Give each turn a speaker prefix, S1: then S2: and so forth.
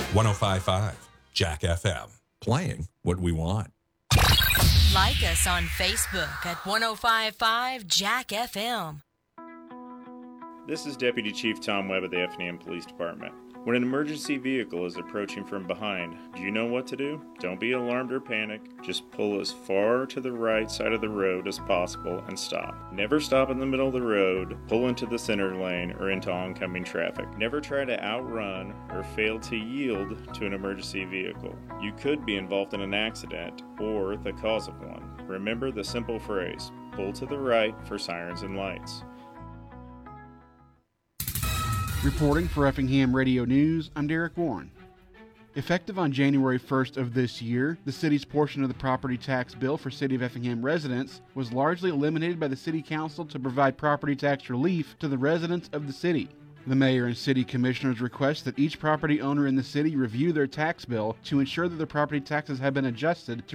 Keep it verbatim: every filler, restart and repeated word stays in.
S1: one oh five point five Jack F M.
S2: Playing what we want.
S3: Like us on Facebook at one oh five point five Jack F M.
S4: This is Deputy Chief Tom Webb of the Effingham Police Department. When an emergency vehicle is approaching from behind, do you know what to do? Don't be alarmed or panic. Just pull as far to the right side of the road as possible and stop. Never stop in the middle of the road, pull into the center lane, or into oncoming traffic. Never try to outrun or fail to yield to an emergency vehicle. You could be involved in an accident or the cause of one. Remember the simple phrase, pull to the right for sirens and lights.
S5: Reporting for Effingham Radio News, I'm Derek Warren. Effective on January first of this year, the city's portion of the property tax bill for City of Effingham residents was largely eliminated by the City Council to provide property tax relief to the residents of the city. The mayor and city commissioners request that each property owner in the city review their tax bill to ensure that their property taxes have been adjusted to